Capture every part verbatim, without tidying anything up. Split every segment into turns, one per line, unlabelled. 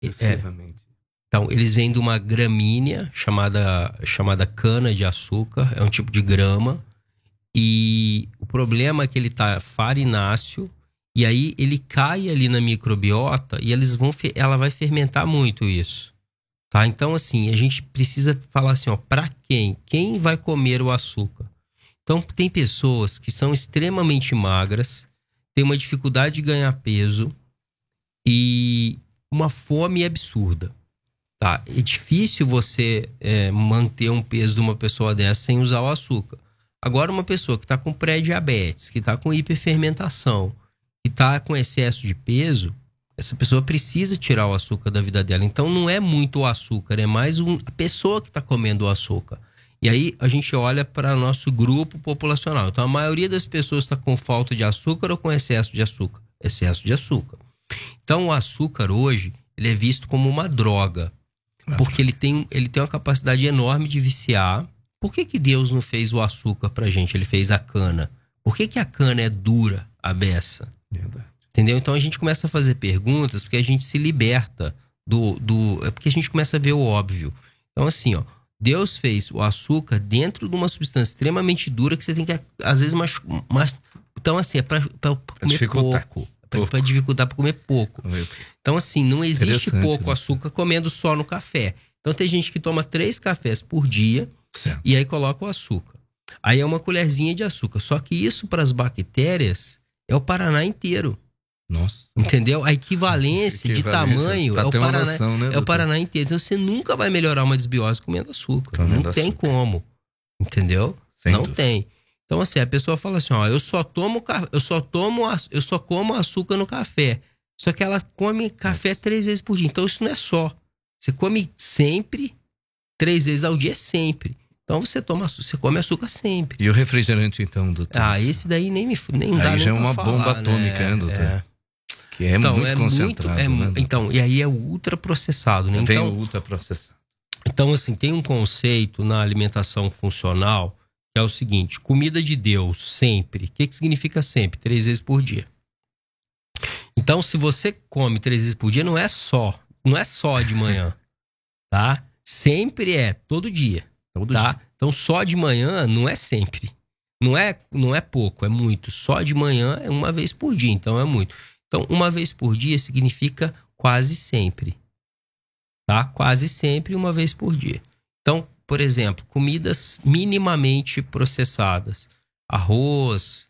excessivamente.
É. Então, eles vêm de uma gramínea chamada, chamada cana-de-açúcar. É um tipo de grama. E o problema é que ele tá farináceo. E aí ele cai ali na microbiota e eles vão, ela vai fermentar muito isso. Tá? Então, assim, a gente precisa falar assim, ó, pra quem? Quem vai comer o açúcar? Então, tem pessoas que são extremamente magras, têm uma dificuldade de ganhar peso e uma fome absurda. Tá? É difícil você é, manter um peso de uma pessoa dessa sem usar o açúcar. Agora, uma pessoa que está com pré-diabetes, que está com hiperfermentação, que está com excesso de peso, essa pessoa precisa tirar o açúcar da vida dela. Então, não é muito o açúcar, é mais um, a pessoa que está comendo o açúcar. E aí, a gente olha para o nosso grupo populacional. Então, a maioria das pessoas está com falta de açúcar ou com excesso de açúcar? Excesso de açúcar. Então, o açúcar hoje, ele é visto como uma droga. Porque ele tem, ele tem uma capacidade enorme de viciar. Por que que Deus não fez o açúcar pra gente? Ele fez a cana. Por que que a cana é dura, a beça?
Verdade.
Entendeu? Então a gente começa a fazer perguntas porque a gente se liberta do... do é porque a gente começa a ver o óbvio. Então assim, ó, Deus fez o açúcar dentro de uma substância extremamente dura que você tem que, às vezes, mais... mais então assim, é pra, pra, pra comer
dificultar.
pouco. Para dificultar para comer pouco. Então, assim, não existe pouco né? açúcar comendo só no café. Então, tem gente que toma três cafés por dia certo. E aí coloca o açúcar. Aí é uma colherzinha de açúcar. Só que isso para as bactérias é o Paraná inteiro.
Nossa.
Entendeu? A equivalência, equivalência de tamanho é o, Paraná,
noção, né,
é o Paraná inteiro. Então, você nunca vai melhorar uma desbiose comendo açúcar. Comendo não tem açúcar. Como. Entendeu? Sem não dúvida. Tem. Então, assim, a pessoa fala assim, ó, eu só tomo, eu só tomo, eu só como açúcar no café. Só que ela come café Nossa. Três vezes por dia. Então, isso não é só. Você come sempre, três vezes ao dia sempre. Então, você toma, você come açúcar sempre.
E o refrigerante, então, doutor?
Ah, esse daí nem me nem dá.
Aí já é uma
falar,
bomba atômica, né, doutor? É. Que é então, muito é concentrado,
muito, é,
né,
então, e aí é ultraprocessado, né?
Vem
então,
o ultraprocessado.
Então, assim, tem um conceito na alimentação funcional que é o seguinte: comida de Deus, sempre. O que, que significa sempre? Três vezes por dia. Então, se você come três vezes por dia, não é só, não é só de manhã, tá? Sempre é, todo dia, todo tá? Dia. Então, só de manhã não é sempre. Não é, não é pouco, é muito. Só de manhã é uma vez por dia, então é muito. Então, uma vez por dia significa quase sempre, tá? Quase sempre, uma vez por dia. Então, por exemplo, comidas minimamente processadas. Arroz,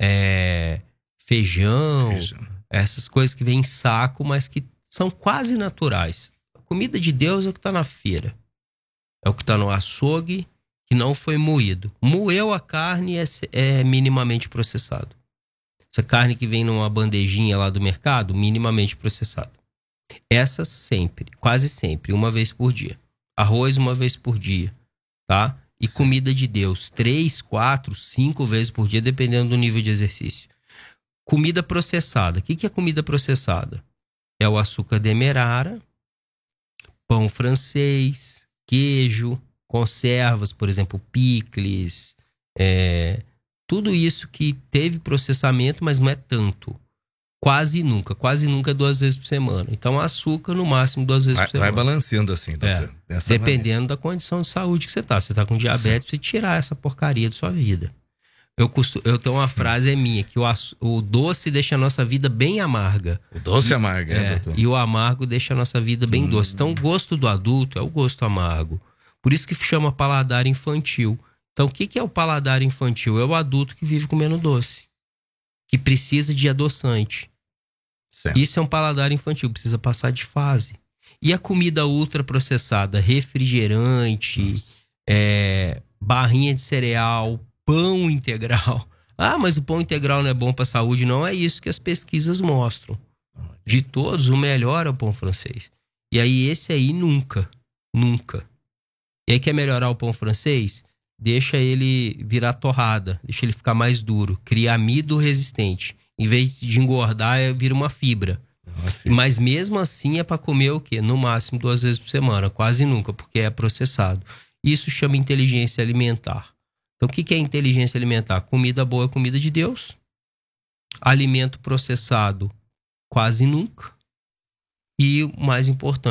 é, feijão, feijão, essas coisas que vêm em saco, mas que são quase naturais. A comida de Deus é o que está na feira. É o que está no açougue, que não foi moído. Moeu a carne é, é minimamente processado. Essa carne que vem numa bandejinha lá do mercado, minimamente processada. Essas sempre, quase sempre, uma vez por dia. Arroz uma vez por dia, tá? E Sim. comida de Deus, três, quatro, cinco vezes por dia, dependendo do nível de exercício. Comida processada. O que que é comida processada? É o açúcar demerara, pão francês, queijo, conservas, por exemplo, picles, é, tudo isso que teve processamento, mas não é tanto. Quase nunca, quase nunca duas vezes por semana. Então, açúcar no máximo duas vezes
vai,
por semana.
Vai balanceando assim, doutor.
É, dependendo maneira. Da condição de saúde que você tá. Você tá com diabetes, você tirar essa porcaria da sua vida. Eu, costumo, eu tenho uma frase é minha, que o, o doce deixa a nossa vida bem amarga.
O doce
e,
amarga,
é,
é, doutor?
E o amargo deixa a nossa vida bem hum. doce. Então, o gosto do adulto é o gosto amargo. Por isso que chama paladar infantil. Então, o que, que é o paladar infantil? É o adulto que vive comendo doce, que precisa de adoçante. Certo. Isso é um paladar infantil, precisa passar de fase. E a comida ultraprocessada, refrigerante, é, barrinha de cereal, pão integral. Ah, mas o pão integral não é bom para a saúde. Não é isso que as pesquisas mostram. De todos, o melhor é o pão francês. E aí esse aí nunca, nunca. E aí quer melhorar o pão francês? Deixa ele virar torrada, deixa ele ficar mais duro, cria amido resistente. Em vez de engordar, vira uma fibra. Ah, mas mesmo assim é para comer o quê? No máximo duas vezes por semana. Quase nunca, porque é processado. Isso chama inteligência alimentar. Então, o que é inteligência alimentar? Comida boa é comida de Deus. Alimento processado, quase nunca. E o mais importante,